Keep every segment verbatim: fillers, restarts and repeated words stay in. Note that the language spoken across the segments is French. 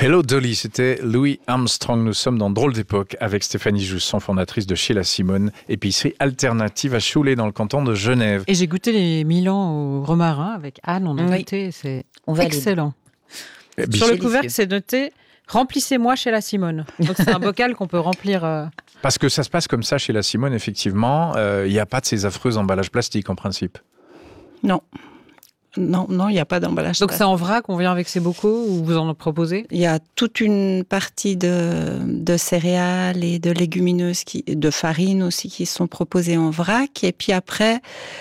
Hello Dolly, c'était Louis Armstrong. Nous sommes dans Drôle d'époque avec Stéphanie Jousson, fondatrice de Chez La Simone, épicerie alternative à Choulé dans le canton de Genève. Et j'ai goûté les Milan au romarin avec Anne, on a Oui. goûté, c'est On va excellent. Eh bien, Sur le délicieux. couvercle, c'est noté « Remplissez-moi Chez La Simone ». Donc c'est un bocal qu'on peut remplir. Euh... Parce que ça se passe comme ça chez La Simone, effectivement. Il euh, n'y a pas de ces affreux emballages plastiques en principe. Non. Non, non, il n'y a pas d'emballage. Donc c'est en vrac, on vient avec ces bocaux ou vous en proposez ? Il y a toute une partie de, de céréales et de légumineuses, qui, de farine aussi, qui sont proposées en vrac. Et puis après,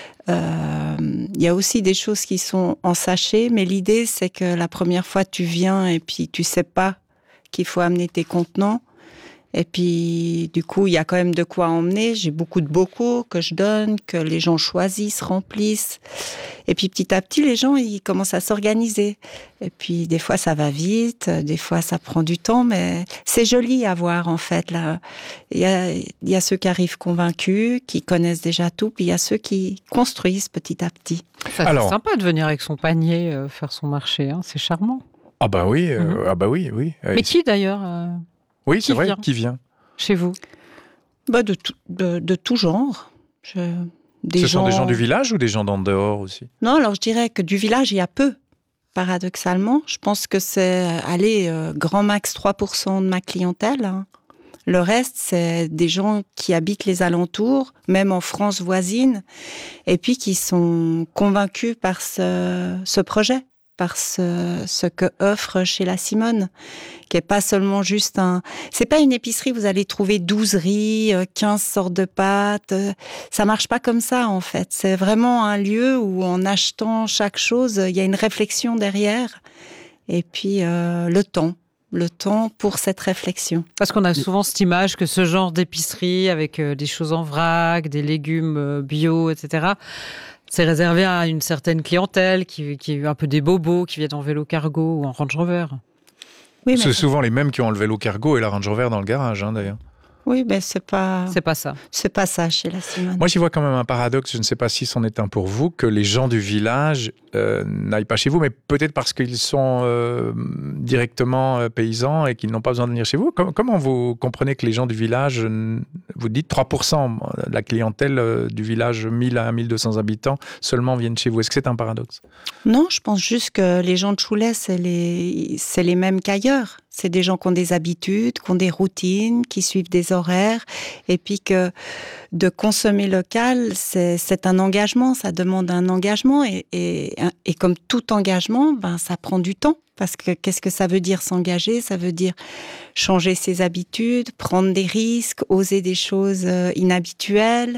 euh, il y a aussi des choses qui sont en sachet. Mais l'idée, c'est que la première fois, tu viens et puis tu sais pas qu'il faut amener tes contenants. Et puis, du coup, il y a quand même de quoi emmener. J'ai beaucoup de bocaux que je donne, que les gens choisissent, remplissent. Et puis, petit à petit, les gens, ils commencent à s'organiser. Et puis, des fois, ça va vite. Des fois, ça prend du temps. Mais c'est joli à voir, en fait. Là. Il y a, il y a ceux qui arrivent convaincus, qui connaissent déjà tout. Puis, il y a ceux qui construisent petit à petit. Ça, Alors... C'est sympa de venir avec son panier euh, faire son marché. Hein, c'est charmant. Ah bah oui, euh, Mhm. ah bah oui, oui. Euh, Mais qui d'ailleurs euh, Oui, c'est qui vrai, vient qui vient chez vous ? Bah, de, tout, de, de tout genre. Je, des Ce gens... sont des gens du village ou des gens d'en dehors aussi ? Non, alors je dirais que du village, il y a peu, paradoxalement. Je pense que c'est, allez, euh, grand max trois pour cent de ma clientèle. Hein. Le reste, c'est des gens qui habitent les alentours, même en France voisine, et puis qui sont convaincus par ce, ce projet, par ce, ce que offre Chez La Simone, qui est pas seulement juste un... C'est pas une épicerie, vous allez trouver douze riz, quinze sortes de pâtes. Ça marche pas comme ça, en fait. C'est vraiment un lieu où, en achetant chaque chose, il y a une réflexion derrière. Et puis, euh, le temps. Le temps pour cette réflexion. Parce qu'on a souvent cette image que ce genre d'épicerie, avec euh, des choses en vrac, des légumes euh, bio, et cetera, c'est réservé à une certaine clientèle qui, qui est un peu des bobos, qui viennent en vélo cargo ou en Range Rover. Oui, C'est mais, souvent les mêmes qui ont le vélo cargo et la Range Rover dans le garage, hein, d'ailleurs. oui, mais c'est pas, C'est pas ça. c'est pas ça Chez La Simone. Moi, j'y vois quand même un paradoxe, je ne sais pas si c'en est un pour vous, que les gens du village euh, n'aillent pas chez vous, mais peut-être parce qu'ils sont euh, directement euh, paysans et qu'ils n'ont pas besoin de venir chez vous. Com- comment vous comprenez que les gens du village, euh, vous dites trois pour cent de la clientèle euh, du village mille à mille deux cents habitants seulement viennent chez vous ? Est-ce que c'est un paradoxe ? Non, je pense juste que les gens de Choulé, c'est les, c'est les mêmes qu'ailleurs. C'est des gens qui ont des habitudes, qui ont des routines, qui suivent des horaires. Et puis que de consommer local, c'est, c'est un engagement, ça demande un engagement. Et, et, et comme tout engagement, ben, ça prend du temps. Parce que qu'est-ce que ça veut dire s'engager ? Ça veut dire changer ses habitudes, prendre des risques, oser des choses inhabituelles.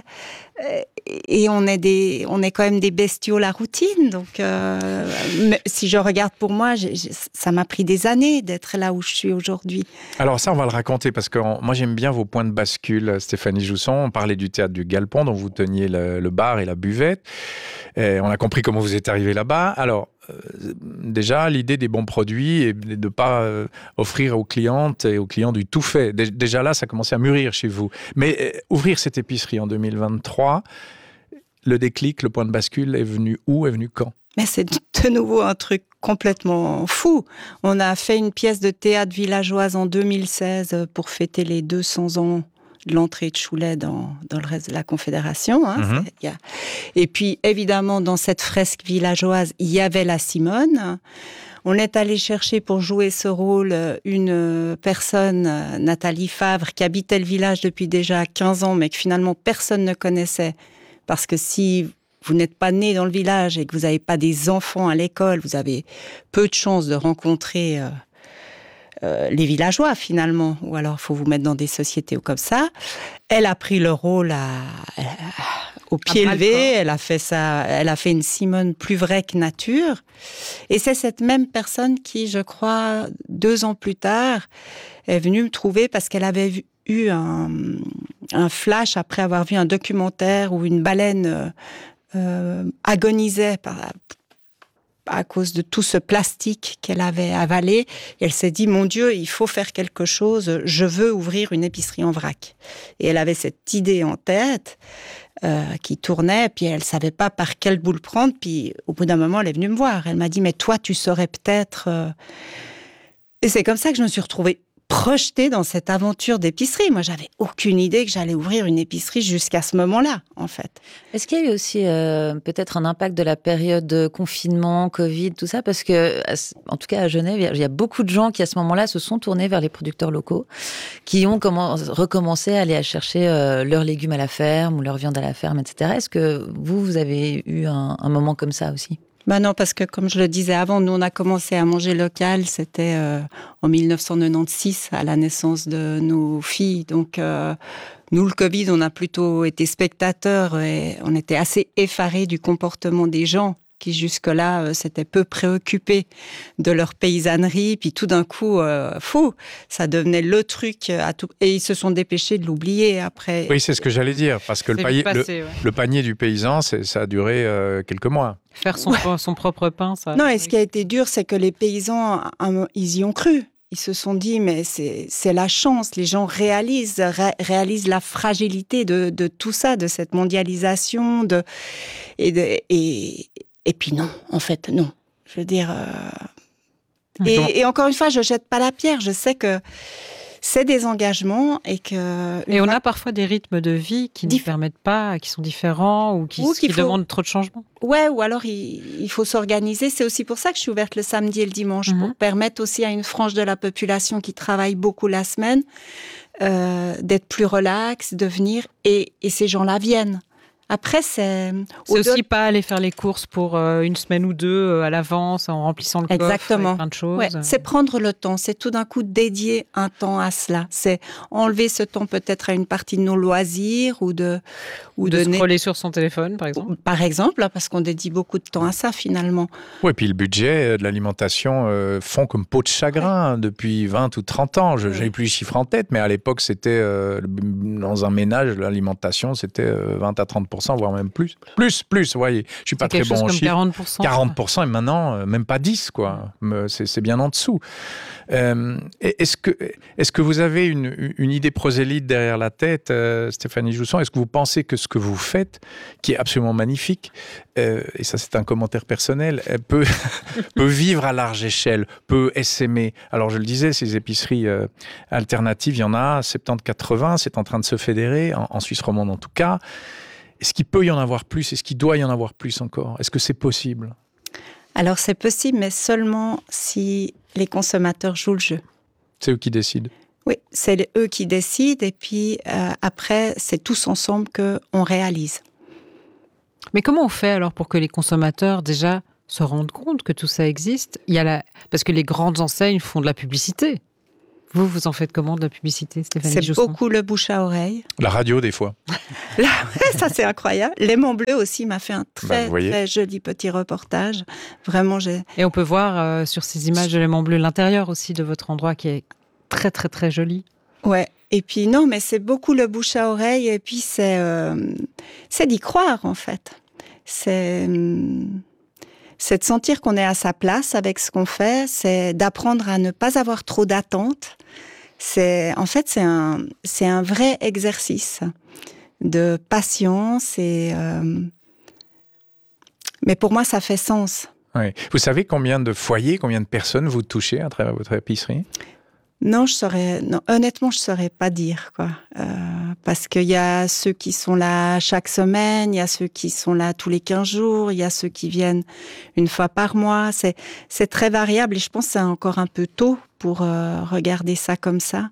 Et on est, des, on est quand même des bestiaux la routine. Donc, euh, si je regarde pour moi, j'ai, j'ai, ça m'a pris des années d'être là où je suis aujourd'hui. Alors ça, on va le raconter parce que on, moi, j'aime bien vos points de bascule, Stéphanie Jousson. On parlait du théâtre du Galpon, dont vous teniez le, le bar et la buvette. Et on a compris comment vous êtes arrivé là-bas. Alors, euh, déjà, l'idée des bons produits et de ne pas euh, offrir aux clientes et aux clients du tout fait. Dé- déjà là, ça commençait à mûrir chez vous. Mais euh, ouvrir cette épicerie en deux mille vingt-trois, le déclic, le point de bascule est venu où, est venu quand ? Mais c'est de nouveau un truc complètement fou. On a fait une pièce de théâtre villageoise en deux mille seize pour fêter les deux cents ans de l'entrée de Choulé dans, dans le reste de la Confédération. Hein. Mm-hmm. C'est, y a... Et puis, évidemment, dans cette fresque villageoise, il y avait la Simone. On est allé chercher pour jouer ce rôle une personne, Nathalie Favre, qui habitait le village depuis déjà quinze ans, mais que finalement personne ne connaissait. Parce que si vous n'êtes pas né dans le village et que vous n'avez pas des enfants à l'école, vous avez peu de chances de rencontrer euh, euh, les villageois finalement. Ou alors il faut vous mettre dans des sociétés ou comme ça. Elle a pris le rôle à, à, au pied levé. Elle a fait ça. Elle a fait une Simone plus vraie que nature. Et c'est cette même personne qui, je crois, deux ans plus tard, est venue me trouver parce qu'elle avait vu, eu un, un flash après avoir vu un documentaire où une baleine euh, euh, agonisait par, à cause de tout ce plastique qu'elle avait avalé. Et elle s'est dit, mon Dieu, il faut faire quelque chose, je veux ouvrir une épicerie en vrac. Et elle avait cette idée en tête euh, qui tournait, puis elle savait pas par quelle boule prendre. Puis au bout d'un moment, elle est venue me voir. Elle m'a dit, mais toi, tu saurais peut-être... Euh, Et c'est comme ça que je me suis retrouvée projetée dans cette aventure d'épicerie. Moi, j'avais aucune idée que j'allais ouvrir une épicerie jusqu'à ce moment-là, en fait. Est-ce qu'il y a eu aussi euh, peut-être un impact de la période de confinement, Covid, tout ça? Parce que, en tout cas à Genève, il y a beaucoup de gens qui, à ce moment-là, se sont tournés vers les producteurs locaux, qui ont comment, recommencé à aller à chercher euh, leurs légumes à la ferme ou leur viande à la ferme, et cetera. Est-ce que vous, vous avez eu un, un moment comme ça aussi? Ben non, parce que comme je le disais avant, nous on a commencé à manger local, c'était euh, en dix-neuf cent quatre-vingt-seize, à la naissance de nos filles. Donc euh, nous, le Covid, on a plutôt été spectateurs et on était assez effarés du comportement des gens qui jusque-là euh, s'étaient peu préoccupés de leur paysannerie. Puis tout d'un coup, euh, fou, ça devenait le truc à tout. Et ils se sont dépêchés de l'oublier après. Oui, c'est ce que j'allais dire, parce que le, paillet, passé, le, ouais. le panier du paysan, c'est, ça a duré euh, quelques mois. Faire son, ouais. son propre pain, ça... Non, et ce qui a été dur, c'est que les paysans, ils y ont cru. Ils se sont dit, mais c'est, c'est la chance. Les gens réalisent, ré, réalisent la fragilité de, de tout ça, de cette mondialisation. De, et, de, et, et puis non, en fait, non. Je veux dire... Euh... Et, et encore une fois, je jette pas la pierre. Je sais que c'est des engagements et que... Et on a parfois des rythmes de vie qui ne Dif... permettent pas, qui sont faut... ou qui, ou qui faut... demandent trop de changements. Ouais, ou alors il, il faut s'organiser. C'est aussi pour ça que je suis ouverte le samedi et le dimanche, mm-hmm. pour permettre aussi à une frange de la population qui travaille beaucoup la semaine euh, d'être plus relax, de venir, et, et ces gens-là viennent. Après, c'est... C'est aussi de... pas aller faire les courses pour euh, une semaine ou deux euh, à l'avance, en remplissant le coffre Exactement. avec plein de choses. Ouais, c'est prendre le temps, c'est tout d'un coup dédier un temps à cela. C'est enlever ce temps peut-être à une partie de nos loisirs ou de... Ou de, de scroller sur son téléphone, par exemple. Par exemple, parce qu'on dédie beaucoup de temps à ça, finalement. Oui, puis le budget de l'alimentation euh, fond comme peau de chagrin ouais. depuis vingt ou trente ans. Je n'ai plus les chiffres en tête, mais à l'époque, c'était euh, dans un ménage, l'alimentation, c'était euh, vingt à trente pour cent, voire même plus. Plus, plus, vous voyez. Je ne suis pas très bon en chiffres. quarante pour cent. quarante pour cent et maintenant, euh, même pas dix, quoi. C'est, c'est bien en dessous. Euh, est-ce que, est-ce que vous avez une, une idée prosélyte derrière la tête, euh, Stéphanie Jousson? Est-ce que vous pensez que ce que vous faites, qui est absolument magnifique, euh, et ça c'est un commentaire personnel, peut, peut vivre à large échelle, peut essaimer? Alors je le disais, ces épiceries euh, alternatives, il y en a soixante-dix quatre-vingts, c'est en train de se fédérer, en, en Suisse romande en tout cas. Est-ce qu'il peut y en avoir plus? Est-ce qu'il doit y en avoir plus encore? Est-ce que c'est possible? Alors c'est possible, mais seulement si les consommateurs jouent le jeu. C'est eux qui décident? Oui, c'est eux qui décident, et puis euh, après, c'est tous ensemble qu'on réalise. Mais comment on fait alors pour que les consommateurs déjà se rendent compte que tout ça existe? Il y a la... Parce que les grandes enseignes font de la publicité. Vous, vous en faites comment de la publicité, Stéphanie C'est Jousson? beaucoup le bouche à oreille. La radio, des fois. Là, ça, c'est incroyable. L'aimant bleu aussi m'a fait un très, bah, très joli petit reportage. Vraiment, j'ai... Et on peut voir euh, sur ces images de l'aimant bleu l'intérieur aussi de votre endroit qui est très, très, très joli. Ouais. Et puis, non, mais c'est beaucoup le bouche à oreille. Et puis, c'est, euh, c'est d'y croire, en fait. C'est... Hum... c'est de sentir qu'on est à sa place avec ce qu'on fait, c'est d'apprendre à ne pas avoir trop d'attentes. C'est, en fait, c'est un, c'est un vrai exercice de patience. Et, euh... mais pour moi, ça fait sens. Oui. Vous savez combien de foyers, combien de personnes vous touchez à travers votre épicerie? Non, je saurais, non, honnêtement, je saurais pas dire, quoi. Euh, parce qu'il y a ceux qui sont là chaque semaine, il y a ceux qui sont là tous les quinze jours, il y a ceux qui viennent une fois par mois. C'est, c'est très variable et je pense que c'est encore un peu tôt pour euh, regarder ça comme ça.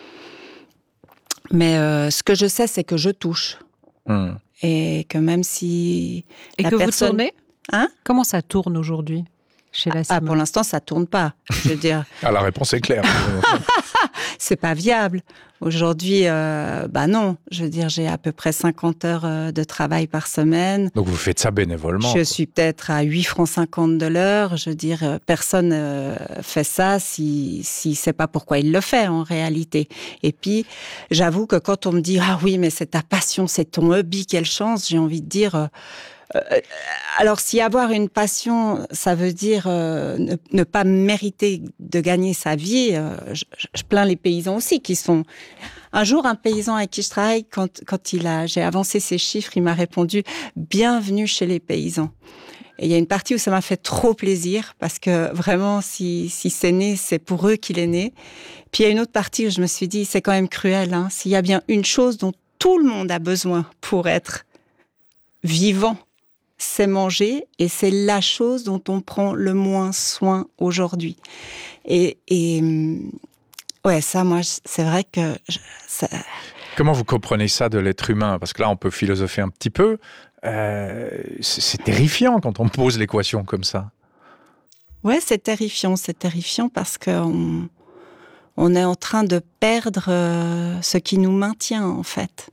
Mais euh, ce que je sais, c'est que je touche. Mmh. Et que même si et la que personne... vous tournez, hein? Comment ça tourne aujourd'hui? Chez la ah, pour l'instant, ça tourne pas. Je veux dire. Ah, la réponse est claire. C'est pas viable. Aujourd'hui, euh, bah non. Je veux dire, j'ai à peu près cinquante heures de travail par semaine. Donc vous faites ça bénévolement? Je quoi. suis peut-être à huit francs cinquante de l'heure. Je veux dire, personne euh, fait ça si si sait pas pourquoi il le fait en réalité. Et puis, j'avoue que quand on me dit ah oui, mais c'est ta passion, c'est ton hobby, quelle chance, j'ai envie de dire. Euh, Euh, alors, si avoir une passion, ça veut dire euh, ne, ne pas mériter de gagner sa vie, euh, je, je plains les paysans aussi qui sont... Un jour, un paysan avec qui je travaille, quand, quand il a, j'ai avancé ses chiffres, il m'a répondu « Bienvenue chez les paysans ». Et il y a une partie où ça m'a fait trop plaisir, parce que vraiment, si, si c'est né, c'est pour eux qu'il est né. Puis il y a une autre partie où je me suis dit, c'est quand même cruel, hein. S'il y a bien une chose dont tout le monde a besoin pour être vivant, c'est manger, et c'est la chose dont on prend le moins soin aujourd'hui. Et, et ouais, ça, moi, c'est vrai que... Je, ça... Comment vous comprenez ça de l'être humain? Parce que là, on peut philosopher un petit peu. Euh, c'est, c'est terrifiant quand on pose l'équation comme ça. Ouais, c'est terrifiant. C'est terrifiant parce qu'on on est en train de perdre euh, ce qui nous maintient, en fait.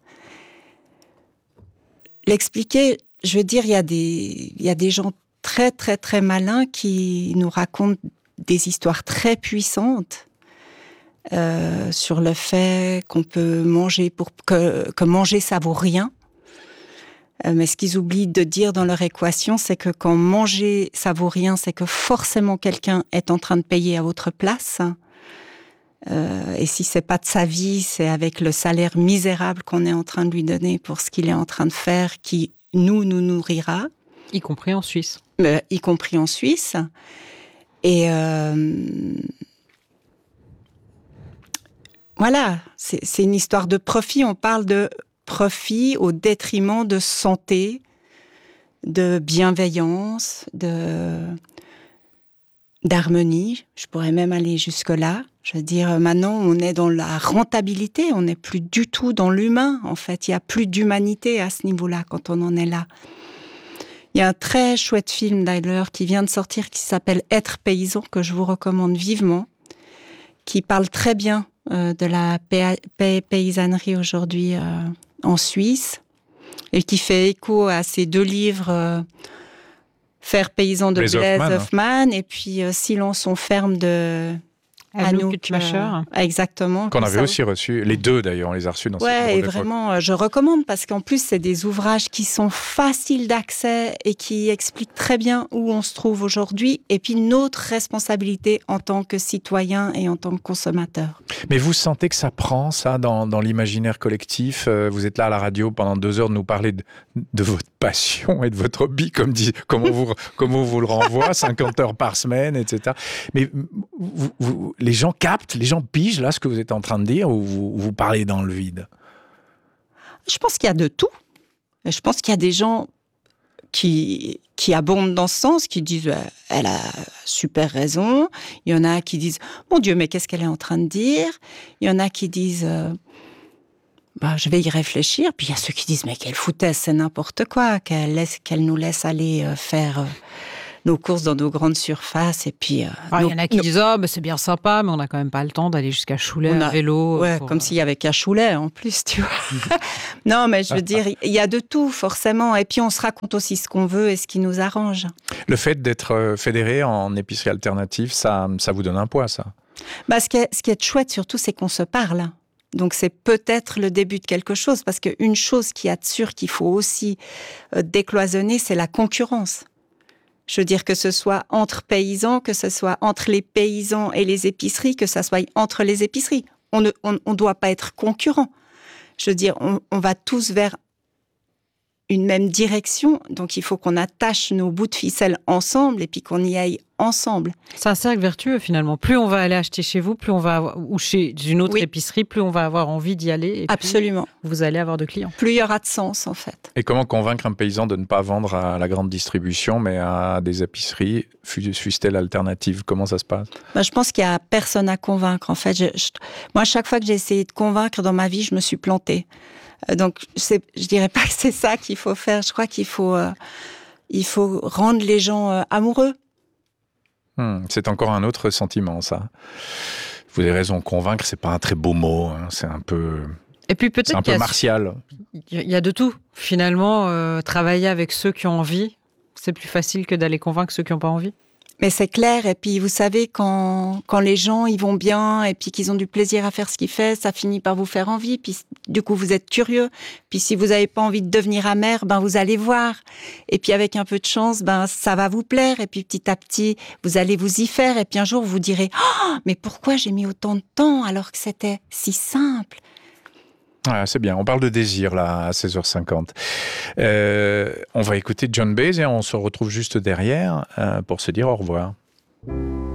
L'expliquer, je veux dire, il y a des, il y a des gens très, très, très malins qui nous racontent des histoires très puissantes euh, sur le fait qu'on peut manger pour que, que manger ça vaut rien. Euh, mais ce qu'ils oublient de dire dans leur équation, c'est que quand manger ça vaut rien, c'est que forcément quelqu'un est en train de payer à votre place. Euh, et si c'est pas de sa vie, c'est avec le salaire misérable qu'on est en train de lui donner pour ce qu'il est en train de faire, qui nous nous nourrira. Y compris en Suisse. Euh, y compris en Suisse. Et euh, voilà, c'est, c'est une histoire de profit. On parle de profit au détriment de santé, de bienveillance, de, d'harmonie. Je pourrais même aller jusque-là. Je veux dire, maintenant, on est dans la rentabilité, on n'est plus du tout dans l'humain, en fait. Il n'y a plus d'humanité à ce niveau-là, quand on en est là. Il y a un très chouette film, d'ailleurs, qui vient de sortir, qui s'appelle « Être paysan », que je vous recommande vivement, qui parle très bien euh, de la pay- pay- paysannerie aujourd'hui euh, en Suisse, et qui fait écho à ces deux livres, euh, « Faire paysan » de Blaise Blaise Hoffmann. Hoffmann, et puis euh, « Silence on ferme » de... Anouk Anouk, Kutmacher. euh, exactement. Qu'on Comme avait ça. aussi reçu. Les deux, d'ailleurs, on les a reçus dans cette Ouais, drôle et d'époque. vraiment, euh, je recommande parce qu'en plus, c'est des ouvrages qui sont faciles d'accès et qui expliquent très bien où on se trouve aujourd'hui et puis notre responsabilité en tant que citoyen et en tant que consommateur. Mais vous sentez que ça prend, ça, dans, dans l'imaginaire collectif? euh, Vous êtes là à la radio pendant deux heures de nous parler de, de votre passion et de votre hobby, comme, dit, comme, on, vous, comme on vous le renvoie, cinquante heures par semaine, et cetera. Mais vous, vous, les gens captent, les gens pigent, là, ce que vous êtes en train de dire, ou vous, vous parlez dans le vide? Je pense qu'il y a de tout. Et je pense qu'il y a des gens qui, qui abondent dans ce sens, qui disent euh, « elle a super raison ». Il y en a qui disent « mon Dieu, mais qu'est-ce qu'elle est en train de dire ?» Il y en a qui disent euh, bah, « je vais y réfléchir ». Puis il y a ceux qui disent « mais quelle foutaise, c'est n'importe quoi, qu'elle, laisse, qu'elle nous laisse aller euh, faire... Euh, nos courses dans nos grandes surfaces et puis... Euh, Alors, nos, il y en a qui nos... disent « oh, bah, c'est bien sympa, mais on n'a quand même pas le temps d'aller jusqu'à Choulais On a... à vélo. » Ouais, pour... comme s'il y avait qu'à Choulais en plus, tu vois. Non, mais je veux dire, il y a de tout, forcément. Et puis, on se raconte aussi ce qu'on veut et ce qui nous arrange. Le fait d'être fédéré en épicerie alternative, ça, ça vous donne un poids, ça? Bah, ce qui est, ce qui est chouette, surtout, c'est qu'on se parle. Donc, c'est peut-être le début de quelque chose. Parce qu'une chose qui est sûre qu'il faut aussi euh, décloisonner, c'est la concurrence. Je veux dire que ce soit entre paysans, que ce soit entre les paysans et les épiceries, que ce soit entre les épiceries. On ne on, on doit pas être concurrents. Je veux dire, on, on va tous vers une même direction. Donc, il faut qu'on attache nos bouts de ficelle ensemble et puis qu'on y aille ensemble. C'est un cercle vertueux, finalement. Plus on va aller acheter chez vous, plus on va avoir, ou chez une autre oui. épicerie, plus on va avoir envie d'y aller. Et Absolument. Plus vous allez avoir de clients. Plus il y aura de sens, en fait. Et comment convaincre un paysan de ne pas vendre à la grande distribution, mais à des épiceries, fussent-elles alternatives? Comment ça se passe? Ben, je pense qu'il n'y a personne à convaincre. En fait, je, je, moi, chaque fois que j'ai essayé de convaincre dans ma vie, je me suis plantée. Donc, c'est, je dirais pas que c'est ça qu'il faut faire. Je crois qu'il faut, euh, il faut rendre les gens euh, amoureux. Hmm, c'est encore un autre sentiment, ça. Vous avez raison, convaincre, c'est pas un très beau mot. Hein, c'est un peu, Et puis peut-être c'est un qu'il peu y a, martial. il y a de tout. Finalement, euh, travailler avec ceux qui ont envie, c'est plus facile que d'aller convaincre ceux qui n'ont pas envie. Mais c'est clair, et puis vous savez, quand, quand les gens ils vont bien, et puis qu'ils ont du plaisir à faire ce qu'ils font, ça finit par vous faire envie, puis du coup vous êtes curieux, puis si vous n'avez pas envie de devenir amer, ben vous allez voir, et puis avec un peu de chance, ben ça va vous plaire, et puis petit à petit, vous allez vous y faire, et puis un jour vous direz « Oh, mais pourquoi j'ai mis autant de temps alors que c'était si simple ?» Ah, c'est bien, on parle de désir là à seize heures cinquante. Euh, on va écouter Joan Baez et on se retrouve juste derrière euh, pour se dire au revoir.